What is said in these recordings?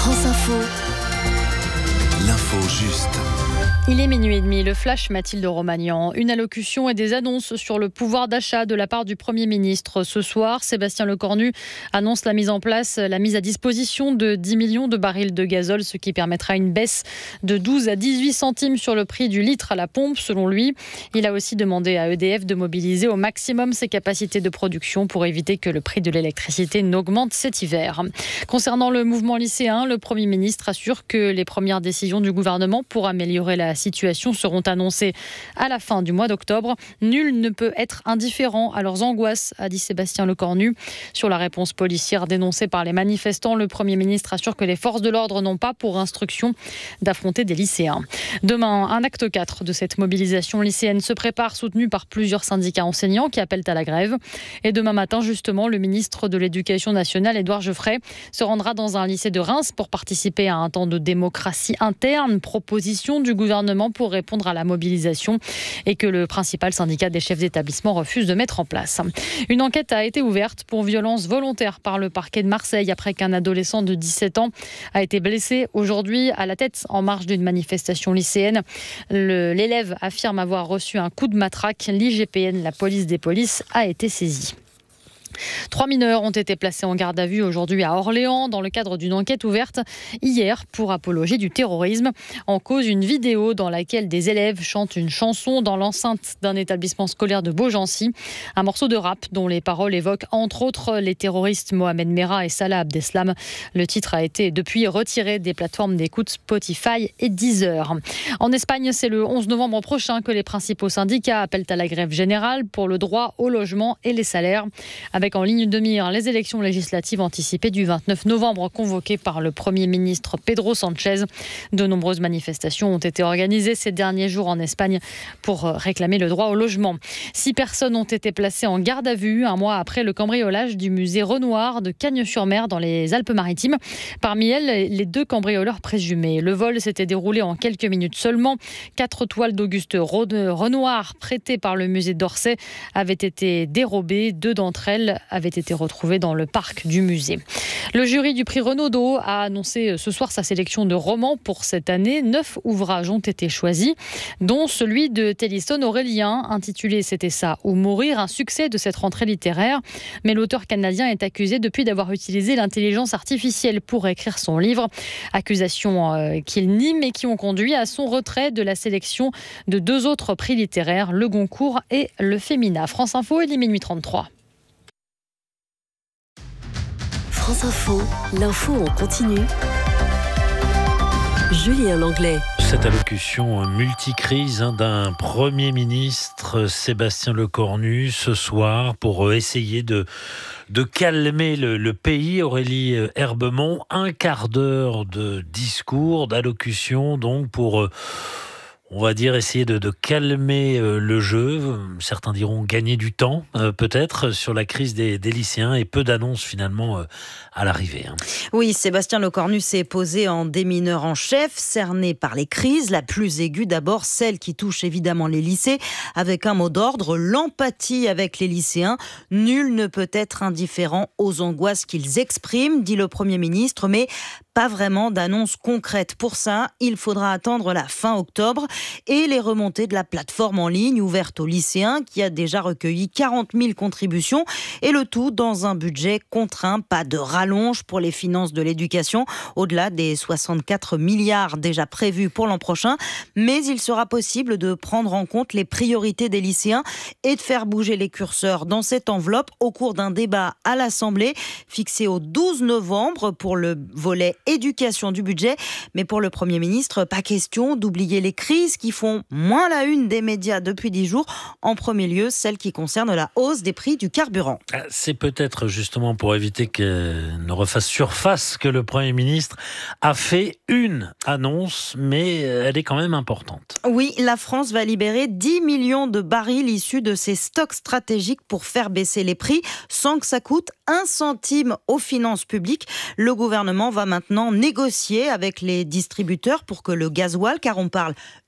France Info. L'info juste. Il est minuit et demi, le flash Mathilde Romagnan. Une allocution et des annonces sur le pouvoir d'achat de la part du Premier ministre. Ce soir, Sébastien Lecornu annonce la mise à disposition de 10 millions de barils de gazole, ce qui permettra une baisse de 12 à 18 centimes sur le prix du litre à la pompe, selon lui. Il a aussi demandé à EDF de mobiliser au maximum ses capacités de production pour éviter que le prix de l'électricité n'augmente cet hiver. Concernant le mouvement lycéen, le Premier ministre assure que les premières décisions du gouvernement pour améliorer la situation seront annoncées à la fin du mois d'octobre. Nul ne peut être indifférent à leurs angoisses, a dit Sébastien Lecornu. Sur la réponse policière dénoncée par les manifestants, le Premier ministre assure que les forces de l'ordre n'ont pas pour instruction d'affronter des lycéens. Demain, un acte 4 de cette mobilisation lycéenne se prépare, soutenu par plusieurs syndicats enseignants qui appellent à la grève. Et demain matin, justement, le ministre de l'Éducation nationale, Édouard Geoffrey, se rendra dans un lycée de Reims pour participer à un temps de démocratie interne, proposition du gouvernement pour répondre à la mobilisation et que le principal syndicat des chefs d'établissement refuse de mettre en place. Une enquête a été ouverte pour violence volontaire par le parquet de Marseille après qu'un adolescent de 17 ans a été blessé aujourd'hui à la tête en marge d'une manifestation lycéenne. L'élève affirme avoir reçu un coup de matraque. L'IGPN, la police des polices, a été saisie. 3 mineurs ont été placés en garde à vue aujourd'hui à Orléans dans le cadre d'une enquête ouverte hier pour apologie du terrorisme. En cause, une vidéo dans laquelle des élèves chantent une chanson dans l'enceinte d'un établissement scolaire de Beaugency. Un morceau de rap dont les paroles évoquent entre autres les terroristes Mohamed Merah et Salah Abdeslam. Le titre a été depuis retiré des plateformes d'écoute Spotify et Deezer. En Espagne, c'est le 11 novembre prochain que les principaux syndicats appellent à la grève générale pour le droit au logement et les salaires. Avec en ligne de mire les élections législatives anticipées du 29 novembre convoquées par le Premier ministre Pedro Sánchez. De nombreuses manifestations ont été organisées ces derniers jours en Espagne pour réclamer le droit au logement. 6 personnes ont été placées en garde à vue un mois après le cambriolage du musée Renoir de Cagnes-sur-Mer dans les Alpes-Maritimes. Parmi elles, les 2 cambrioleurs présumés. Le vol s'était déroulé en quelques minutes seulement. 4 toiles d'Auguste Renoir prêtées par le musée d'Orsay avaient été dérobées. 2 d'entre elles avaient été retrouvées dans le parc du musée. Le jury du prix Renaudot a annoncé ce soir sa sélection de romans pour cette année. 9 ouvrages ont été choisis, dont celui de Tennyson Aurélien, intitulé « C'était ça ou mourir », un succès de cette rentrée littéraire. Mais l'auteur canadien est accusé depuis d'avoir utilisé l'intelligence artificielle pour écrire son livre. Accusations qu'il nie, mais qui ont conduit à son retrait de la sélection de 2 autres prix littéraires, le Goncourt et le Femina. France Info, il est minuit 33. France Info, l'info en continu. Julien Langlais. Cette allocution multicrise d'un Premier ministre, Sébastien Lecornu, ce soir, pour essayer de calmer le pays. Aurélie Herbemont, un quart d'heure de discours, d'allocution, donc pour... on va dire essayer de calmer le jeu. Certains diront gagner du temps, peut-être, sur la crise des lycéens et peu d'annonces finalement à l'arrivée. Oui, Sébastien Lecornu s'est posé en démineur en chef, cerné par les crises. La plus aiguë d'abord, celle qui touche évidemment les lycées, avec un mot d'ordre, l'empathie avec les lycéens. Nul ne peut être indifférent aux angoisses qu'ils expriment, dit le Premier ministre, mais pas vraiment d'annonce concrète. Pour ça, il faudra attendre la fin octobre et les remontées de la plateforme en ligne ouverte aux lycéens qui a déjà recueilli 40 000 contributions et le tout dans un budget contraint, pas de rallonge pour les finances de l'éducation au-delà des 64 milliards déjà prévus pour l'an prochain. Mais il sera possible de prendre en compte les priorités des lycéens et de faire bouger les curseurs dans cette enveloppe au cours d'un débat à l'Assemblée fixé au 12 novembre pour le volet éducation du budget. Mais pour le Premier ministre, pas question d'oublier les crises qui font moins la une des médias depuis 10 jours. En premier lieu, celle qui concerne la hausse des prix du carburant. C'est peut-être justement pour éviter qu'elle ne refasse surface que le Premier ministre a fait une annonce, mais elle est quand même importante. Oui, la France va libérer 10 millions de barils issus de ses stocks stratégiques pour faire baisser les prix sans que ça coûte 1 centime aux finances publiques. Le gouvernement va maintenant négocier avec les distributeurs pour que le gasoil, car on parle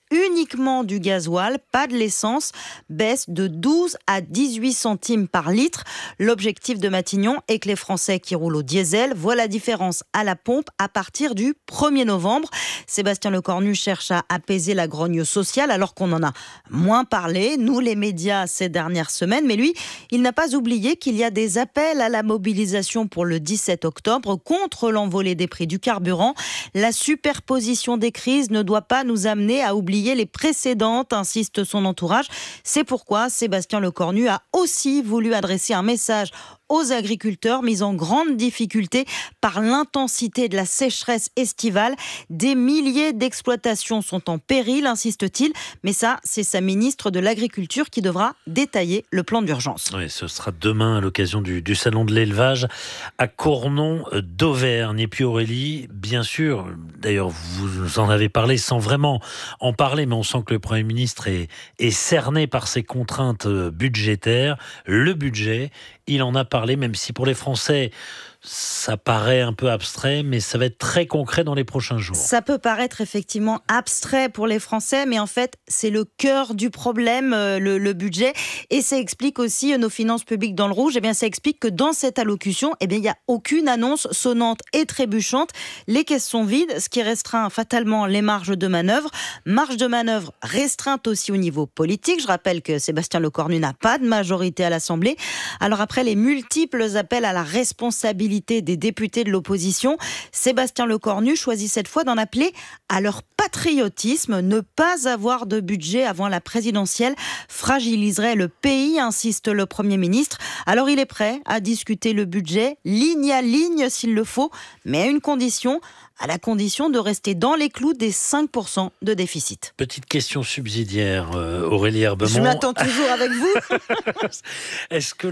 uniquement du gasoil, pas de l'essence, baisse de 12 à 18 centimes par litre. L'objectif de Matignon est que les Français qui roulent au diesel voient la différence à la pompe à partir du 1er novembre. Sébastien Lecornu cherche à apaiser la grogne sociale alors qu'on en a moins parlé, nous les médias, ces dernières semaines. Mais lui, il n'a pas oublié qu'il y a des appels à la mobilisation pour le 17 octobre contre l'envolée des prix du carburant. La superposition des crises ne doit pas nous amener à oublier les précédentes, insiste son entourage. C'est pourquoi Sébastien Lecornu a aussi voulu adresser un message aux agriculteurs mis en grande difficulté par l'intensité de la sécheresse estivale. Des milliers d'exploitations sont en péril, insiste-t-il. Mais ça, c'est sa ministre de l'Agriculture qui devra détailler le plan d'urgence. Oui, ce sera demain à l'occasion du salon de l'élevage à Cournon d'Auvergne. Et puis Aurélie, bien sûr, d'ailleurs vous en avez parlé sans vraiment en parler, mais on sent que le Premier ministre est cerné par ses contraintes budgétaires. Le budget, il en a parlé, même si pour les Français, ça paraît un peu abstrait, mais ça va être très concret dans les prochains jours. Ça peut paraître effectivement abstrait pour les Français, mais en fait, c'est le cœur du problème, le budget. Et ça explique aussi nos finances publiques dans le rouge. Eh bien, ça explique que dans cette allocution, il n'y a aucune annonce sonnante et trébuchante. Les caisses sont vides, ce qui restreint fatalement les marges de manœuvre. Marge de manœuvre restreinte aussi au niveau politique. Je rappelle que Sébastien Lecornu n'a pas de majorité à l'Assemblée. Alors après les multiples appels à la responsabilité des députés de l'opposition, Sébastien Lecornu choisit cette fois d'en appeler à leur patriotisme. Ne pas avoir de budget avant la présidentielle fragiliserait le pays, insiste le Premier ministre. Alors il est prêt à discuter le budget ligne à ligne s'il le faut, mais à une condition, à la condition de rester dans les clous des 5% de déficit. Petite question subsidiaire, Aurélie Herbemont. Je m'attends toujours avec vous. Est-ce que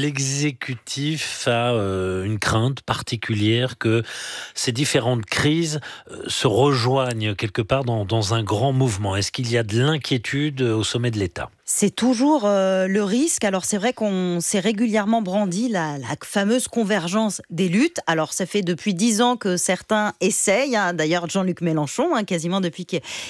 l'exécutif a une crainte particulière que ces différentes crises se rejoignent quelque part dans un grand mouvement? Est-ce qu'il y a de l'inquiétude au sommet de l'État? C'est toujours le risque. Alors c'est vrai qu'on s'est régulièrement brandi la fameuse convergence des luttes. Alors ça fait depuis 10 ans que certains essayent. D'ailleurs Jean-Luc Mélenchon, quasiment depuis